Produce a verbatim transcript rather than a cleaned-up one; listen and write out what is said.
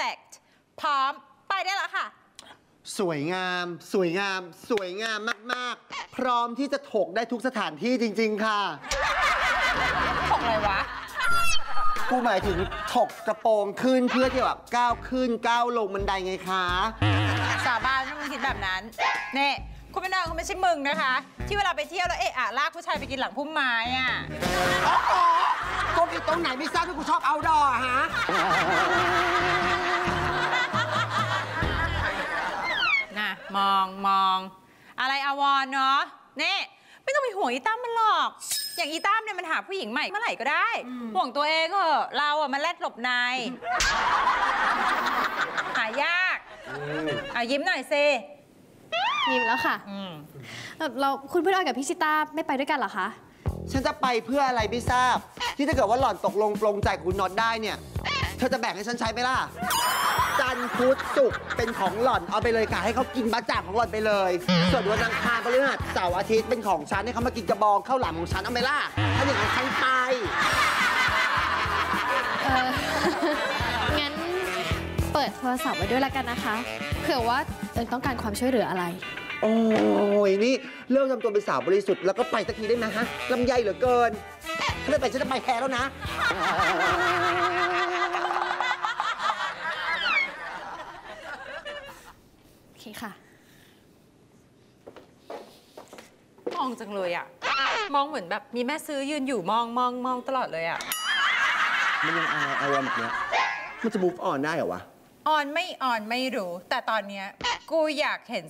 perfect พร้อมไปได้แล้วค่ะสวยงามสวยงามสวยงามมากๆพร้อมที่จะถกได้ทุกสถานที่จริงๆค่ะถกอะไรวะกูหมายถึงถกกระโปรงขึ้นเพื่อที่แบบก้าวขึ้นก้าวลงบันไดไงคะสาบานไม่มึงคิดแบบนั้นเน่คุณไม่ได้เขาไม่ใช่มึงนะคะที่เวลาไปเที่ยวแล้วเอะอะลากผู้ชายไปกินหลังพุ่มไม้อ่ะอ๋อก็มีตรงไหนไม่ทราบที่กูชอบเอาดอฮะน่ะมองมองอะไรอาวรเนาะเน่ไม่ต้องไปห่วงอีตั้มมันหรอกอย่างอีตั้มเนี่ยมันหาผู้หญิงใหม่เมื่อไหร่ก็ได้ห่วงตัวเองเถอะเราอะมันแลดหลบในหายากอ่ะยิ้มหน่อยซิยิ้มแล้วค่ะเราคุณพี่ออยกับพี่ชิต้าไม่ไปด้วยกันเหรอคะฉันจะไปเพื่ออะไรไม่ทราบที่ถ้าเกิดว่าหล่อนตกลงปลงใจคุณน็อตได้เนี่ยเธอจะแบ่งให้ฉันใช้ไหมล่ะจันทร์พุธศุกร์เป็นของหล่อนเอาไปเลยค่ะให้เขากินบัจจ่าของหล่อนไปเลยส่วนวันอังคารพฤหัสเสาร์อาทิตย์เป็นของฉันให้เขามากินกระบองข้าวหลามของฉันเอาไหมล่ะถ้าอย่างนั้นฉันไปเอองั้นเปิดโทรศัพท์ไว้ด้วยแล้วกันนะคะเผื่อว่าเอิญต้องการความช่วยเหลืออะไรโอ้ยนี่เลิกทำตัวเป็นสาวบริสุทธิ์แล้วก็ไปสักทีได้ไหมฮะลำไยเหลือเกินถ้าไม่ไปฉันจะไปแพ้แล้วนะโอเคค่ะมองจังเลยอ่ะมองเหมือนแบบมีแม่ซื้อยืนอยู่มองมองมองตลอดเลยอ่ะมันยังอายอาวแบบเนี้ยมันจะ move on ได้เหรอวะออนไม่ออนไม่รู้แต่ตอนเนี้ยกูอยากเห็น